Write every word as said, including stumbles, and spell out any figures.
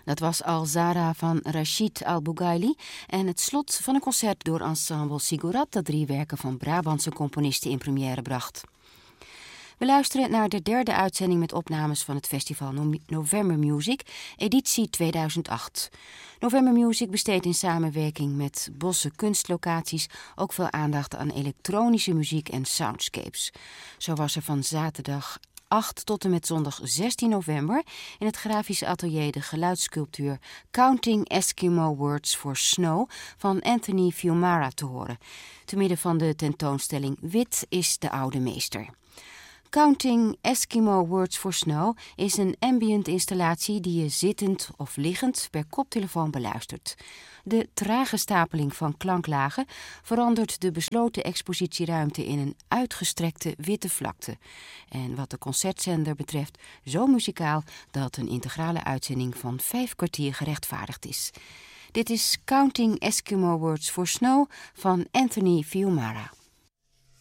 Dat was Al Zahra van Rachid Al-Bougaili en het slot van een concert door ensemble Sigurat dat drie werken van Brabantse componisten in première bracht. We luisteren naar de derde uitzending met opnames van het festival November Music, editie tweeduizend acht. November Music besteedt in samenwerking met Bosse Kunstlocaties ook veel aandacht aan elektronische muziek en soundscapes. Zo was er van zaterdag acht tot en met zondag zestien november in het grafische atelier de geluidssculptuur Counting Eskimo Words for Snow van Anthony Fiumara te horen. Te midden van de tentoonstelling Wit is de oude meester. Counting Eskimo Words for Snow is een ambient installatie die je zittend of liggend per koptelefoon beluistert. De trage stapeling van klanklagen verandert de besloten expositieruimte in een uitgestrekte witte vlakte. En wat de concertzender betreft zo muzikaal dat een integrale uitzending van vijf kwartier gerechtvaardigd is. Dit is Counting Eskimo Words for Snow van Anthony Fiumara.